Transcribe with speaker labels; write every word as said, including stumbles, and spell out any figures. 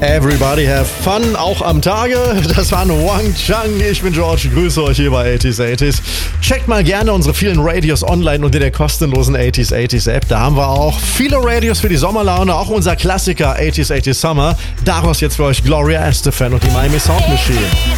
Speaker 1: Everybody have fun, auch am Tage. Das war ein Wang Chang. Ich bin George, grüße euch hier bei achtziger achtziger. Checkt mal gerne unsere vielen Radios online unter der kostenlosen achtziger achtziger App. Da haben wir auch viele Radios für die Sommerlaune, auch unser Klassiker achtziger achtziger Summer. Daraus jetzt für euch Gloria Estefan und die Miami Sound Machine.